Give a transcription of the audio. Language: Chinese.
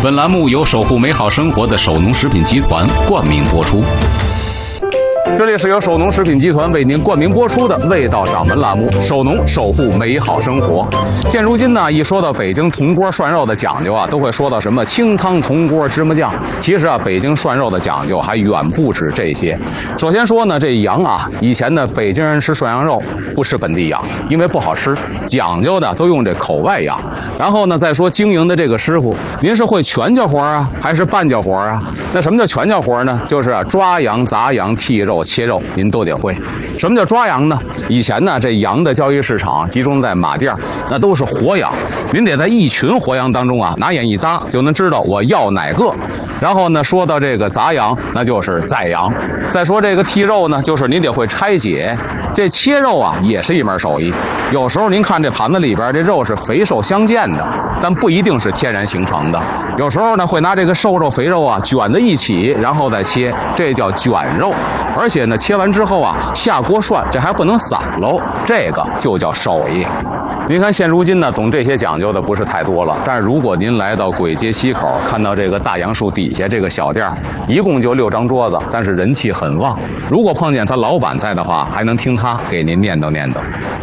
本栏目由守护美好生活的首农食品集团冠名播出。这里是由首农食品集团为您冠名播出的味道掌门栏目，首农守护美好生活。现如今呢，一说到北京铜锅涮肉的讲究啊，都会说到什么清汤铜锅芝麻酱。其实啊，北京涮肉的讲究还远不止这些。首先说呢，这羊啊，以前呢，北京人吃涮羊肉不吃本地羊，因为不好吃，讲究的都用这口外羊。然后呢，再说经营的这个师傅，您是会全家活啊，还是半家活啊？那什么叫全家活呢？就是抓羊、砸羊、剔肉、切肉，您都得会。什么叫抓羊呢？以前呢，这羊的交易市场集中在马甸，那都是活羊，您得在一群活羊当中啊，拿眼一搭就能知道我要哪个。然后呢，说到这个砸羊，那就是宰羊。再说这个剔肉呢，就是您得会拆解。这切肉啊，也是一门手艺。有时候您看这盘子里边，这肉是肥瘦相间的，但不一定是天然形成的。有时候呢，会拿这个瘦肉肥肉啊卷在一起，然后再切，这叫卷肉。而且呢，切完之后啊，下锅涮，这还不能散喽，这个就叫手艺。您看现如今呢，懂这些讲究的不是太多了，但是如果您来到簋街西口，看到这个大杨树底下这个小店，一共就6张桌子，但是人气很旺。如果碰见他老板在的话，还能听他给您念叨念叨。